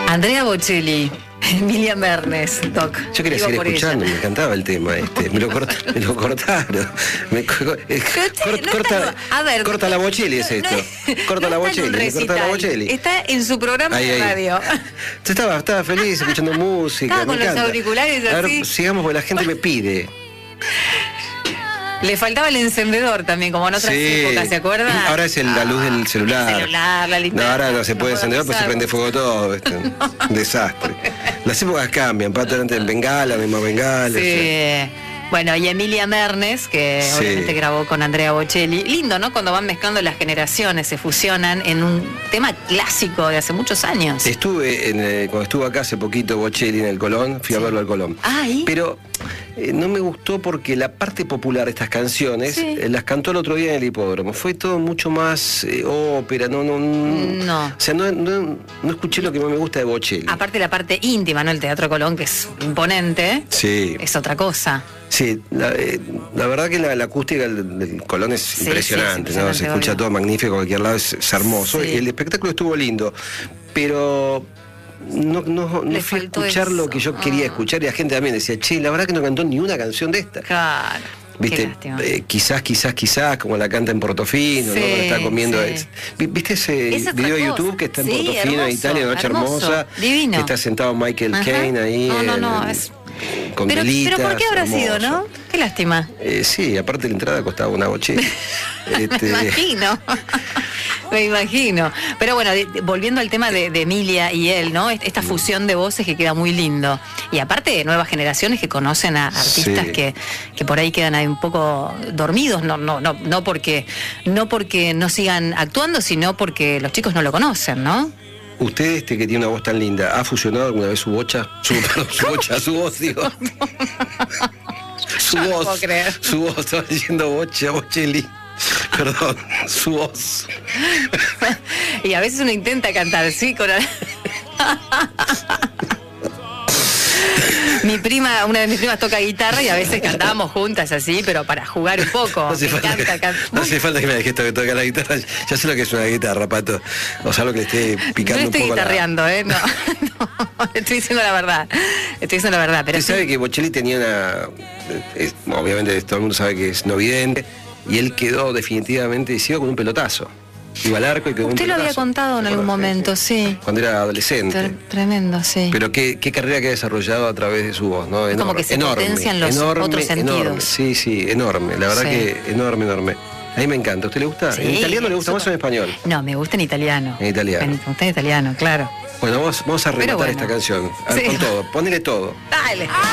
Andrea Bocelli, Emilia Mernes, Doc. Yo quería seguir escuchando, me encantaba el tema me lo cortaron. Corta la Bocelli es esto. Corta la Bocelli, corta la Bocelli. Está en su programa de radio. Estaba feliz escuchando música. Estaba con los auriculares así. A ver, sigamos porque la gente me pide. Le faltaba el encendedor también, como en otras épocas, ¿se acuerdan? Ahora es la luz del celular. La linterna. No, ahora no se puede encender, pues se prende fuego todo. Un desastre. Las épocas cambian, Pato, antes en bengala, misma bengala. Sí. Bueno, y Emilia Mernes, que obviamente grabó con Andrea Bocelli. Lindo, ¿no? Cuando van mezclando las generaciones, se fusionan en un tema clásico de hace muchos años. Cuando estuvo acá hace poquito Bocelli en el Colón, fui a verlo al Colón. Pero no me gustó porque la parte popular de estas canciones las cantó el otro día en el hipódromo. Fue todo mucho más ópera, no. O sea, no escuché lo que más me gusta de Bocelli. Aparte la parte íntima, ¿no? El Teatro Colón, que es imponente. Sí. Es otra cosa. Sí, la verdad que la acústica del Colón es impresionante, ¿no? Se escucha todo magnífico, a cualquier lado es hermoso. Y el espectáculo estuvo lindo, pero no fui a escuchar lo que yo quería escuchar, y la gente también decía, che, la verdad que no cantó ni una canción de esta. Claro. ¿Viste? Quizás, como la canta en Portofino, ¿no? Cuando está comiendo. ¿Viste ese video de YouTube que está en Portofino, en Italia, Noche Hermosa? Divino. Que está sentado Michael Caine ahí. Con velitas, pero ¿por qué habrá sido, no? Qué lástima. Sí, aparte la entrada costaba una Bocelli. Me imagino. Pero bueno, volviendo al tema de Emilia y él, ¿no? Esta fusión de voces que queda muy lindo. Y aparte de nuevas generaciones que conocen a artistas que por ahí quedan ahí un poco dormidos, no porque no sigan actuando, sino porque los chicos no lo conocen, ¿no? Usted, que tiene una voz tan linda, ¿ha fusionado alguna vez su voz, digo? Su voz, estaba diciendo Bocelli. Perdón, su voz. Y a veces uno intenta cantar, ¿sí? Una de mis primas toca guitarra y a veces cantábamos juntas así, pero para jugar un poco. No hace falta que me dejes que tocar la guitarra. Ya sé lo que es una guitarra, Pato. O sea, lo que le esté picando un poco. No estoy guitarreando, No, estoy diciendo la verdad. Pero usted sabe que Bocelli tenía obviamente todo el mundo sabe que es no vidente, y él quedó definitivamente ciego con un pelotazo. Iba al arco y quedó un pelotazo. Usted lo había contado en algún momento, sí. Cuando era adolescente. Tremendo, sí. Pero qué carrera que ha desarrollado a través de su voz, ¿no? Enorme, como que se potencian los otros sentidos. Enorme. Sí, enorme. La verdad que enorme. A mí me encanta. ¿A usted le gusta? Sí, ¿En italiano le gusta más o en español? No, me gusta en italiano. En italiano. Me gusta en italiano, claro. Bueno, vamos a rematar esta canción. A ver, con todo. Ponele todo. Dale.